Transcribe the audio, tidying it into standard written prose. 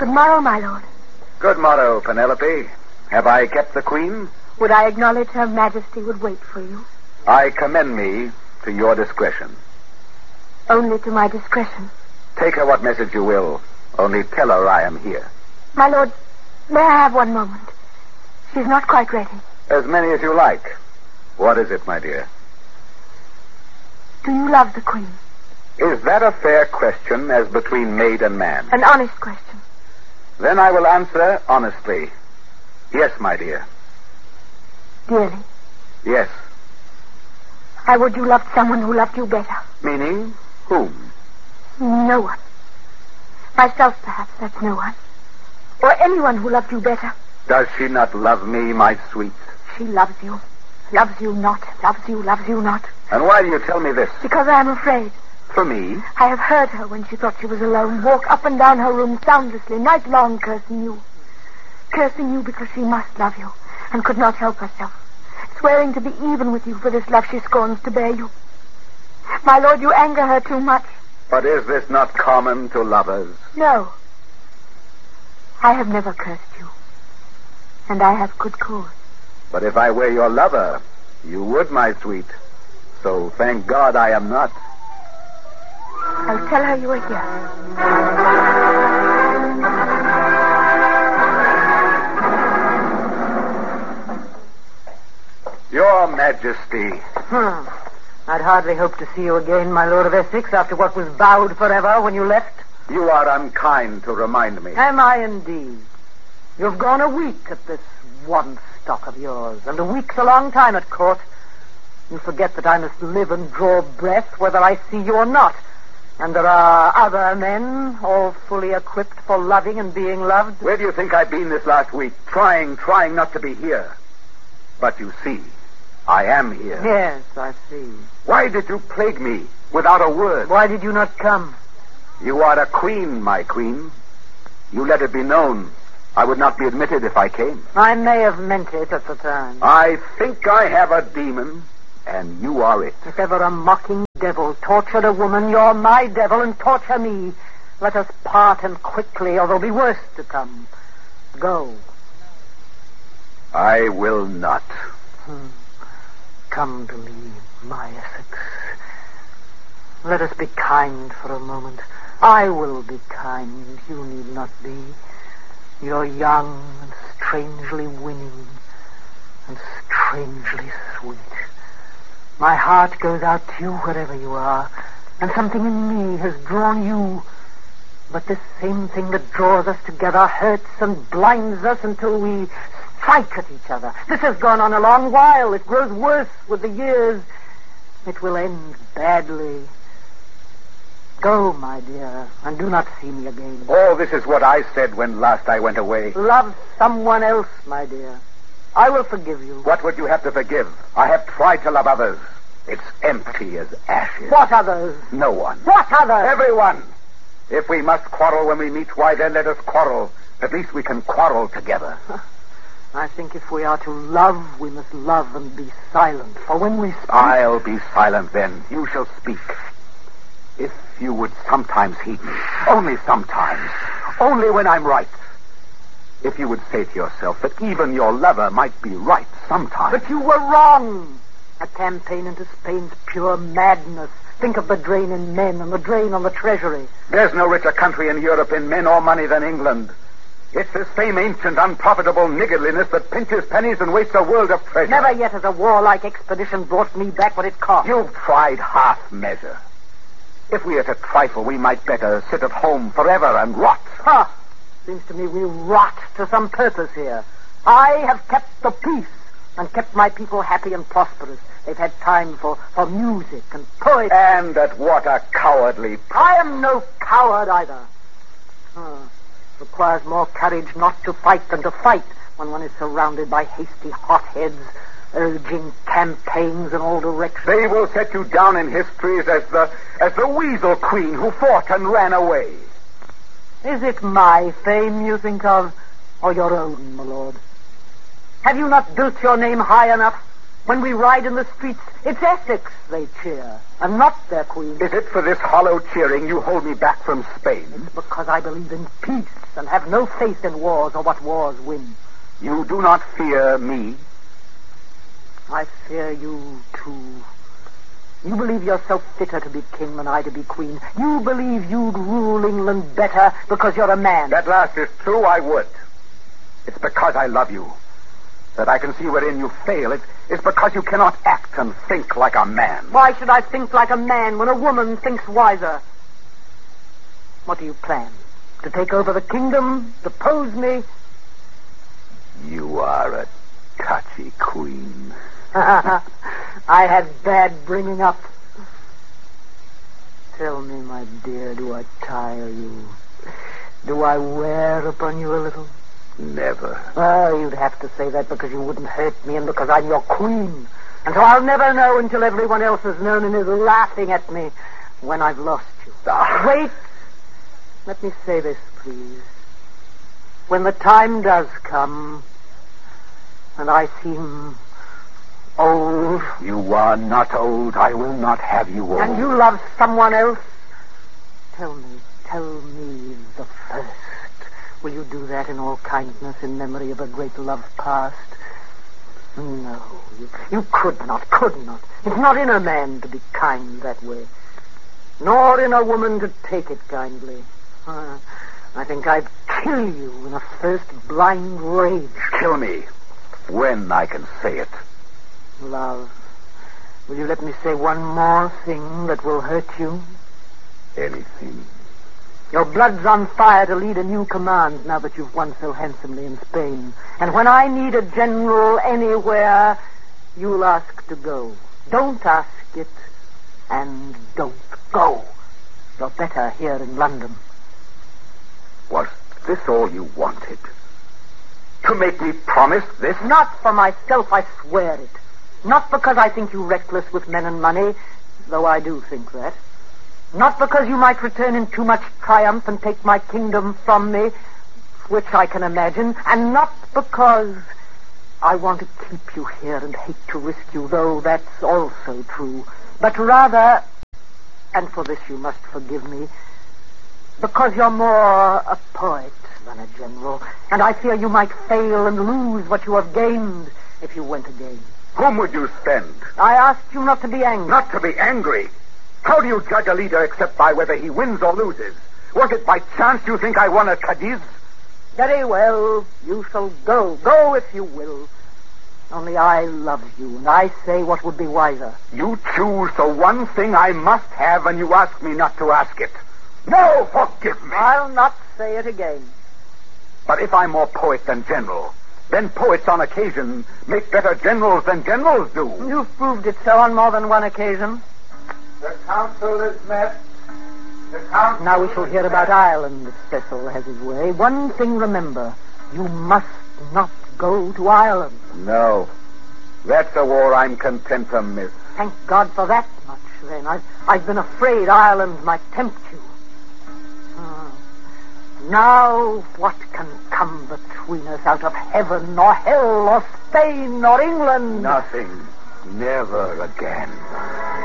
Good morrow, my lord. Good morrow, Penelope. Have I kept the queen? Would I acknowledge Her Majesty would wait for you? I commend me to your discretion. Only to my discretion. Take her what message you will. Only tell her I am here. My lord, may I have one moment? She's not quite ready. As many as you like. What is it, my dear? Do you love the queen? Is that a fair question as between maid and man? An honest question. Then I will answer honestly. Yes, my dear. Dearly. Yes. I would you loved someone who loved you better. Meaning whom? No one. Myself, perhaps, that's no one. Or anyone who loved you better. Does she not love me, my sweet? She loves you. Loves you not. Loves you not. And why do you tell me this? Because I am afraid. For me? I have heard her when she thought she was alone walk up and down her room soundlessly, night long, cursing you. Cursing you because she must love you and could not help herself. Swearing to be even with you for this love she scorns to bear you. My lord, you anger her too much. But is this not common to lovers? No. I have never cursed you. And I have good cause. But if I were your lover, you would, my sweet. So thank God I am not. I'll tell her you are here. Your Majesty. I'd hardly hope to see you again, my Lord of Essex, after what was vowed forever when you left. You are unkind to remind me. Am I indeed? You've gone a week at this one stock of yours, and a week's a long time at court. You forget that I must live and draw breath whether I see you or not. And there are other men, all fully equipped for loving and being loved. Where do you think I've been this last week? Trying not to be here. But you see, I am here. Yes, I see. Why did you plague me without a word? Why did you not come? You are a queen, my queen. You let it be known. I would not be admitted if I came. I may have meant it at the time. I think I have a demon, and you are it. If ever a mocking devil tortured a woman, you're my devil, and torture me. Let us part, and quickly, or there'll be worse to come. Go. I will not. Come to me, my Essex. Let us be kind for a moment. I will be kind. You need not be. You're young and strangely winning and strangely sweet. My heart goes out to you wherever you are, and something in me has drawn you. But this same thing that draws us together hurts and blinds us until we strike at each other. This has gone on a long while. It grows worse with the years. It will end badly. Go, my dear, and do not see me again. Oh, this is what I said when last I went away. Love someone else, my dear. I will forgive you. What would you have to forgive? I have tried to love others. It's empty as ashes. What others? No one. What others? Everyone. If we must quarrel when we meet, why then let us quarrel. At least we can quarrel together. I think if we are to love, we must love and be silent. For when we speak... I'll be silent then. You shall speak. If you would sometimes heed me. Only sometimes. Only when I'm right. If you would say to yourself that even your lover might be right sometimes. But you were wrong. A campaign into Spain's pure madness. Think of the drain in men and the drain on the treasury. There's no richer country in Europe in men or money than England. It's the same ancient, unprofitable niggardliness that pinches pennies and wastes a world of treasure. Never yet has a warlike expedition brought me back what it cost. You've tried half measure. If we are to trifle, we might better sit at home forever and rot. Seems to me we rot to some purpose here. I have kept the peace and kept my people happy and prosperous. They've had time for music and poetry. And at what a cowardly... I am no coward either. Requires more courage not to fight than to fight when one is surrounded by hasty hotheads urging campaigns in all directions. They will set you down in histories as the weasel queen who fought and ran away. Is it my fame you think of, or your own, my lord? Have you not built your name high enough? When we ride in the streets, it's Essex they cheer, and not their queen. Is it for this hollow cheering you hold me back from Spain? It's because I believe in peace. and have no faith in wars or what wars win. You do not fear me? I fear you, too. You believe yourself fitter to be king than I to be queen. You believe you'd rule England better because you're a man. That last is true, I would. It's because I love you that I can see wherein you fail. It's because you cannot act and think like a man. Why should I think like a man when a woman thinks wiser? What do you plan? To take over the kingdom? Depose me? You are a touchy queen. I had bad bringing up. Tell me, my dear, do I tire you? Do I wear upon you a little? Never. Oh, you'd have to say that because you wouldn't hurt me and because I'm your queen. And so I'll never know until everyone else has known and is laughing at me when I've lost you. Wait. Let me say this, please. When the time does come and I seem old... You are not old. I will not have you old. And you love someone else? Tell me the first. Will you do that in all kindness in memory of a great love past? No, you could not. It's not in a man to be kind that way, nor in a woman to take it kindly. I think I'd kill you in a first blind rage. Kill me when I can say it. Love, will you let me say one more thing that will hurt you? Anything. Your blood's on fire to lead a new command now that you've won so handsomely in Spain. And when I need a general anywhere, you'll ask to go. Don't ask it, and don't go. You're better here in London. Was this all you wanted? To make me promise this? Not for myself, I swear it. Not because I think you reckless with men and money, though I do think that. Not because you might return in too much triumph and take my kingdom from me, which I can imagine, and not because I want to keep you here and hate to risk you, though that's also true, but rather, and for this you must forgive me, because you're more a poet than a general, and I fear you might fail and lose what you have gained if you went again. Whom would you send? I asked you not to be angry. Not to be angry? How do you judge a leader except by whether he wins or loses? Was it by chance you think I won at Cadiz? Very well. You shall go. Go if you will. Only I love you, and I say what would be wiser. You choose the one thing I must have, and you ask me not to ask it. No, forgive me. I'll not say it again. But if I'm more poet than general, then poets on occasion make better generals than generals do. You've proved it so on more than one occasion. The council is met. Now we shall hear about Ireland if Cecil has his way. One thing remember, you must not go to Ireland. No. That's a war I'm content to miss. Thank God for that much, then. I've been afraid Ireland might tempt you. Now what can come between us out of heaven or hell or Spain or England? Nothing. Never again.